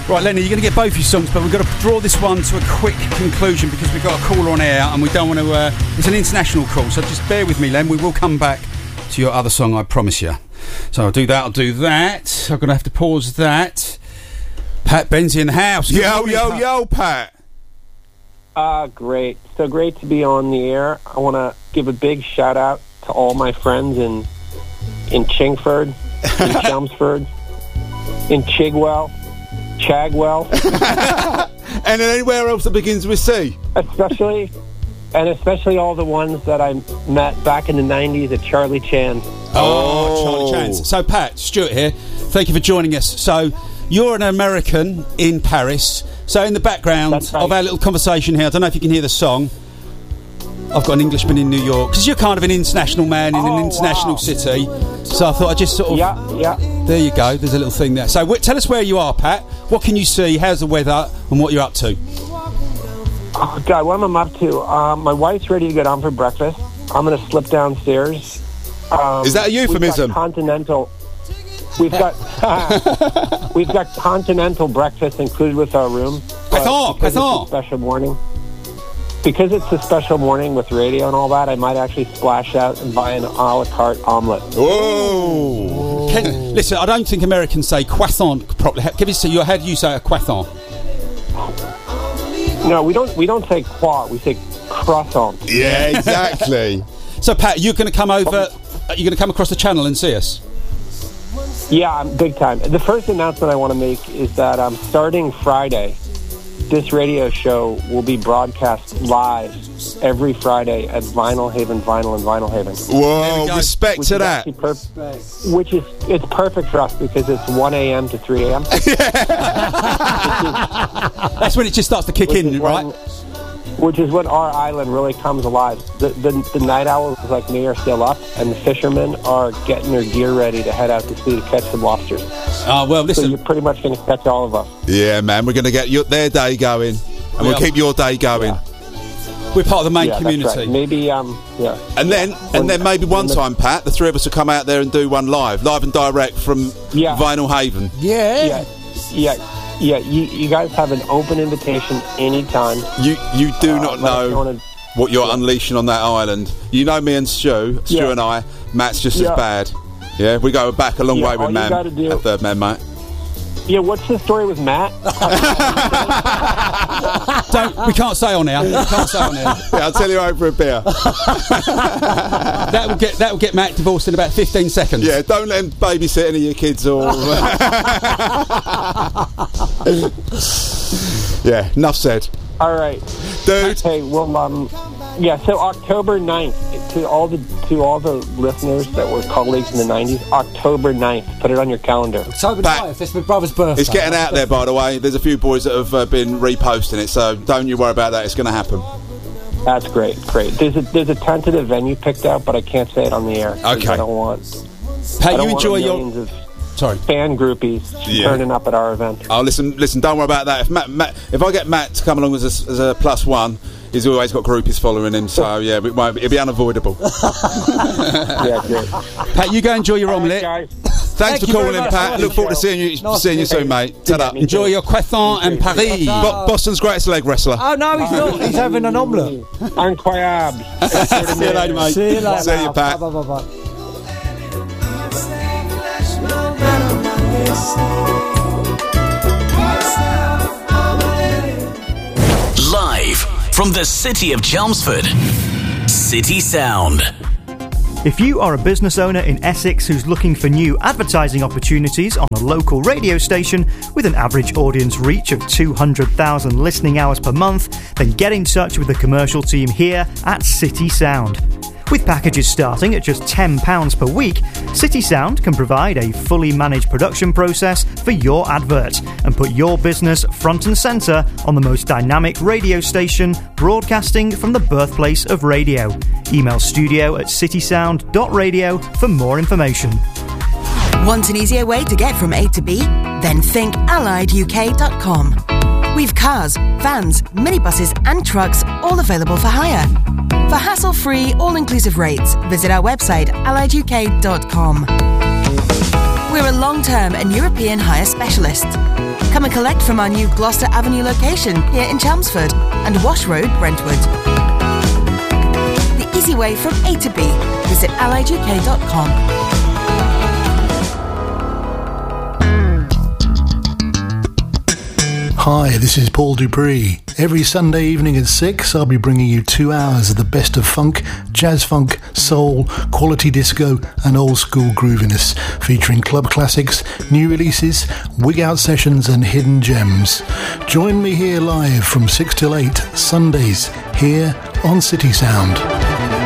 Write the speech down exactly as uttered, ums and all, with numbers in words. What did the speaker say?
Right, Lenny, you're going to get both your songs, but we've got to draw this one to a quick conclusion because we've got a caller on air and we don't want to... Uh, it's an international call, so just bear with me, Len. We will come back to your other song, I promise you. So I'll do that, I'll do that. I'm going to have to pause that. Pat Benzie in the house. Good Yo, morning, yo, Pat. yo, Pat. Ah, uh, great. So great to be on the air. I want to give a big shout-out to all my friends in in Chingford, in Chelmsford, in Chigwell, Chagwell. And then anywhere else that begins with C. Especially, and especially all the ones that I met back in the nineties at Charlie Chan's. Oh, oh, Charlie Chan's. So, Pat, Stuart here. Thank you for joining us. So, you're an American in Paris. So, in the background right. of our little conversation here, I don't know if you can hear the song. I've got an Englishman in New York. Because you're kind of an international man in oh, an international wow. city. So, I thought I'd just sort of... Yeah, yeah. There you go. There's a little thing there. So, w- tell us where you are, Pat. What can you see? How's the weather? And what you're up to? Oh, God, what am I up to? Um, my wife's ready to go down for breakfast. I'm going to slip downstairs. Um, Is that a euphemism? We've got continental. We've got we've got continental breakfast included with our room. Croissant, croissant. Special morning. Because it's a special morning with radio and all that, I might actually splash out and buy an a la carte omelette. Whoa! Can, listen, I don't think Americans say croissant properly. How, give us your, how do you say a croissant? No, we don't. We don't say croissant. We say croissant. Yeah, exactly. So, Pat, you're going to come over. You're going to come across the channel and see us. Yeah, I'm big time. The first announcement I want to make is that um, starting Friday, this radio show will be broadcast live every Friday at Vinyl Haven, Vinyl and Vinyl Haven. Whoa, respect to that. Perf- which is, it's perfect for us because it's one a.m. to three a.m. That's when it just starts to kick which in, right? When, which is when our island really comes alive. The, the, the night owls like me are still up, and the fishermen are getting their gear ready to head out to sea to catch some lobsters. Oh, well, listen. So you're pretty much going to catch all of us. Yeah, man, we're going to get your, their day going, and we'll Yeah. keep your day going. Yeah. We're part of the main Yeah, community. that's right. Maybe, um, yeah. And then, and then maybe one time, Pat, the three of us will come out there and do one live, live and direct from Yeah. Vinyl Haven. Yeah. Yeah, yeah. Yeah, you, you guys have an open invitation anytime. You you do Uh, not let us know know what you're unleashing on that island. You know me and Stu, Stu Yeah. and I. Matt's just Yeah. as bad. Yeah, we go back a long Yeah, way with all you man. gotta do- At Third Man, mate. Yeah, what's the story with Matt? Don't, we can't say on air. We can't say on air. Yeah, I'll tell you over a beer. That will get that will get Matt divorced in about fifteen seconds. Yeah, don't let him babysit any of your kids or. Yeah, enough said. All right. Dude. Hey, well, um, yeah, so October ninth, to all the to all the listeners that were colleagues in the nineties, October ninth, put it on your calendar. October Back. ninth, it's my brother's birthday. It's getting out there, by the way. There's a few boys that have uh, been reposting it, so don't you worry about that. It's going to happen. That's great, great. There's a there's a tentative venue picked out, but I can't say it on the air. 'cause Okay. I don't want. Pat, I don't you want enjoy your. millions of Sorry. fan groupies Yeah. turning up at our event. Oh, listen, listen. Don't worry about that. If Matt, Matt if I get Matt to come along as a, as a plus one, he's always got groupies following him. So yeah, it won't, it'll be unavoidable. Yeah, great. Pat, you go enjoy your All right, omelette. guys. Thanks Thank for you calling very in, much. Pat. Nice Look forward to show. seeing you, Nice seeing you to meet soon, you. mate. Ta-da. me Enjoy too. your croissant and Paris. Bo- Boston's greatest leg wrestler. Oh, no, he's not. He's having an omelette. Incroyable. See you later, mate. See you later. See you, Pat. Bye, bye, bye, bye. Live from the city of Chelmsford, City Sound. If you are a business owner in Essex who's looking for new advertising opportunities on a local radio station with an average audience reach of two hundred thousand listening hours per month, then get in touch with the commercial team here at City Sound. With packages starting at just ten pounds per week, City Sound can provide a fully managed production process for your advert and put your business front and centre on the most dynamic radio station broadcasting from the birthplace of radio. Email studio at citysound dot radio for more information. Want an easier way to get from A to B? Then think allied U K dot com. We've cars, vans, minibuses and trucks all available for hire. For hassle-free, all-inclusive rates, visit our website allied U K dot com. We're a long-term and European hire specialist. Come and collect from our new Gloucester Avenue location here in Chelmsford and Wash Road, Brentwood. The easy way from A to B. Visit allied U K dot com. Hi, this is Paul Dupree. Every Sunday evening at six, I'll be bringing you two hours of the best of funk, jazz funk, soul, quality disco and old school grooviness, featuring club classics, new releases, wig out sessions and hidden gems. Join me here live from six till eight, Sundays, here on City Sound.